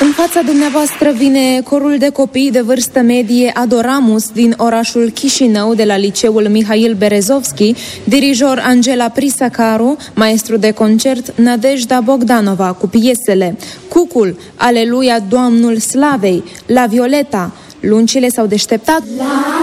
În fața dumneavoastră vine corul de copii de vârstă medie Adoramus din orașul Chișinău, de la liceul Mihail Berezovski, dirijor Angela Prisacaru, maestru de concert Nadejda Bogdanova cu piesele Cucul, Aleluia, Doamnul Slavei, La Violeta. Luncile s-au deșteptat.